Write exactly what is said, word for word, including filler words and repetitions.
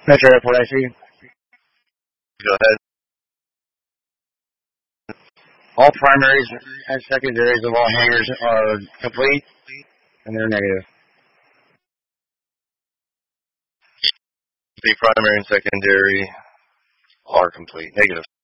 Metro Airport, I see. Go ahead. All primaries and secondaries of all hangars are complete, and they're negative. The primary and secondary are complete. Negative.